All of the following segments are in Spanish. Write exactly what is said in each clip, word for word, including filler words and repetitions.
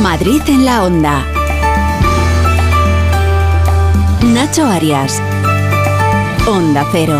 Madrid en la Onda. Nacho Arias. Onda Cero.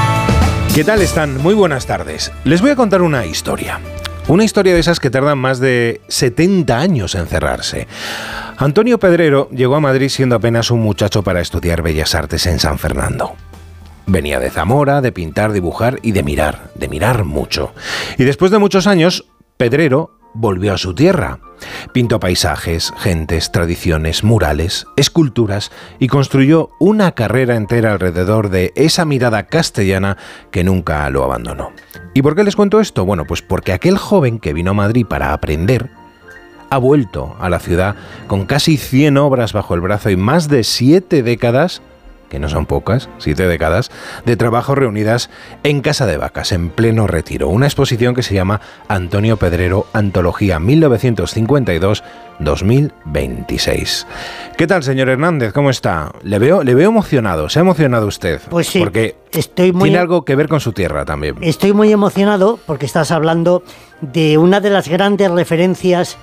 ¿Qué tal están? Muy buenas tardes. Les voy a contar una historia. Una historia de esas que tardan más de setenta años en cerrarse. Antonio Pedrero llegó a Madrid siendo apenas un muchacho para estudiar Bellas Artes en San Fernando. Venía de Zamora, de pintar, dibujar y de mirar, de mirar mucho. Y después de muchos años, Pedrero volvió a su tierra. Pintó paisajes, gentes, tradiciones, murales, esculturas y construyó una carrera entera alrededor de esa mirada castellana que nunca lo abandonó. ¿Y por qué les cuento esto? Bueno, pues porque aquel joven que vino a Madrid para aprender ha vuelto a la ciudad con casi cien obras bajo el brazo y más de siete décadas, que no son pocas, siete décadas, de trabajo reunidas en Casa de Vacas, en pleno retiro. Una exposición que se llama Antonio Pedrero, Antología mil novecientos cincuenta y dos a dos mil veintiséis. ¿Qué tal, señor Hernández? ¿Cómo está? Le veo, le veo emocionado. ¿Se ha emocionado usted? Pues sí, porque estoy muy, tiene algo que ver con su tierra también. Estoy muy emocionado porque estás hablando de una de las grandes referencias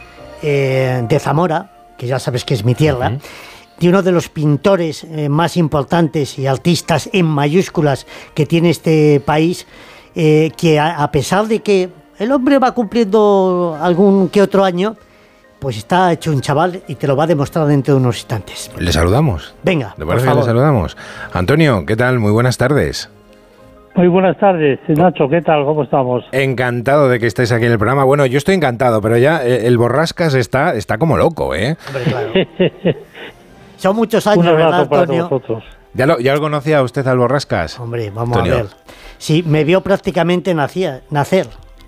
eh, de Zamora, que ya sabes que es mi tierra, uh-huh. de uno de los pintores eh, más importantes y artistas en mayúsculas que tiene este país, eh, que a, a pesar de que el hombre va cumpliendo algún que otro año, pues está hecho un chaval y te lo va a demostrar dentro de unos instantes. ¿Le saludamos? Venga, ¿Le parece que le saludamos? Antonio, ¿qué tal? Muy buenas tardes. Muy buenas tardes, Nacho, ¿qué tal? ¿Cómo estamos? Encantado de que estéis aquí en el programa. Bueno, yo estoy encantado, pero ya el Borrascas está, está como loco, ¿eh? Hombre, claro. Son muchos años, Un ¿verdad, para Antonio? Vosotros. ¿Ya lo, ¿Ya lo conocía usted al Borrascas? Hombre, vamos Antonio. a ver. Sí, me vio prácticamente nacía, nacer.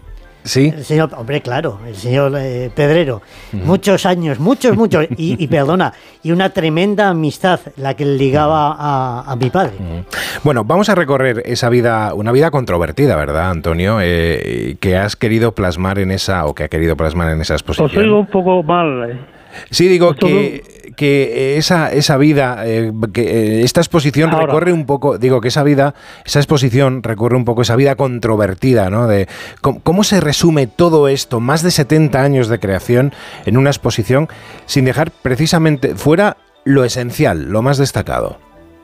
¿Sí? El señor, hombre, claro, el señor eh, Pedrero. Uh-huh. Muchos años, muchos, muchos. Y, y perdona, y una tremenda amistad la que le ligaba a, a mi padre. Uh-huh. Bueno, vamos a recorrer esa vida, una vida controvertida, ¿verdad, Antonio? Eh, que has querido plasmar en esa, o que ha querido plasmar en esa exposición. Os oigo un poco mal. Eh. Sí, digo que, que esa, esa vida, eh, que esta exposición Ahora. recorre un poco, digo que esa vida, esa exposición recorre un poco esa vida controvertida, ¿no? De cómo, cómo se resume todo esto, más de setenta años de creación en una exposición, sin dejar precisamente fuera lo esencial, lo más destacado.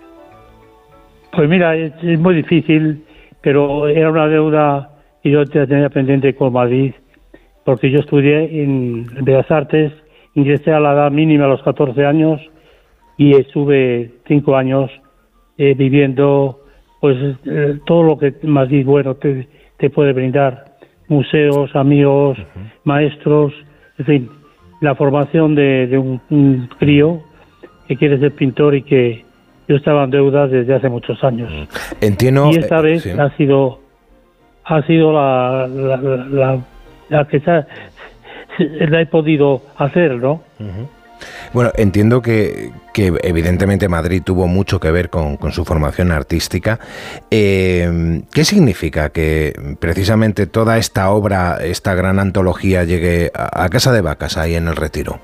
Pues mira, es, es muy difícil, pero era una deuda y yo tenía pendiente con Madrid, porque yo estudié en Bellas Artes. Ingresé a la edad mínima a los catorce años y estuve cinco años eh, viviendo pues eh, todo lo que Madrid bueno te, te puede brindar, museos, amigos, uh-huh. maestros, en fin, la formación de, de un, un crío que quiere ser pintor y que yo estaba en deuda desde hace muchos años. Entiendo. Y esta eh, vez sí. ha sido ha sido la la, la, la, la que se ha, la he podido hacer, ¿no? Uh-huh. Bueno, entiendo que, que evidentemente Madrid tuvo mucho que ver con, con su formación artística. Eh, ¿Qué significa que precisamente toda esta obra, esta gran antología, llegue a, a Casa de Vacas, ahí en el Retiro?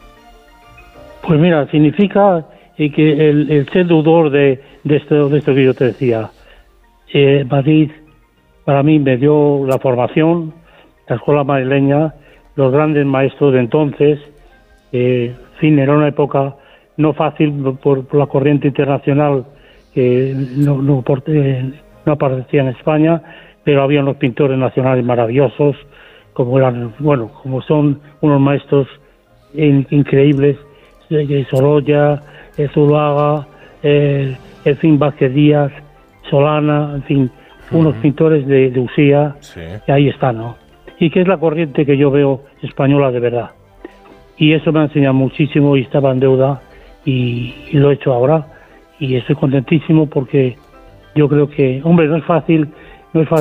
Pues mira, significa que el, el ser deudor de, de, esto, de esto que yo te decía. Eh, Madrid, para mí, me dio la formación, la escuela madrileña, los grandes maestros de entonces. Eh, en fin, era una época no fácil por, por la corriente internacional que no, no, por, eh, no aparecía en España, pero había unos pintores nacionales maravillosos, como eran, bueno, como son unos maestros in, increíbles, eh, Sorolla, eh, Zuluaga, eh, en fin, Vázquez Díaz, Solana, en fin, uh-huh. unos pintores de, de Usía, sí. que ahí están, ¿no? Y que es la corriente que yo veo española de verdad. Y eso me ha enseñado muchísimo y estaba en deuda y, y lo he hecho ahora y estoy contentísimo porque yo creo que, hombre, no es fácil